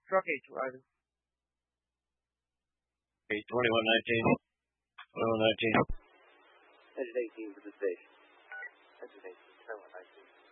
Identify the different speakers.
Speaker 1: Truck 8 driving.
Speaker 2: 2119. 2119.
Speaker 3: Engine 18 for the station. Engine 18, turn 119.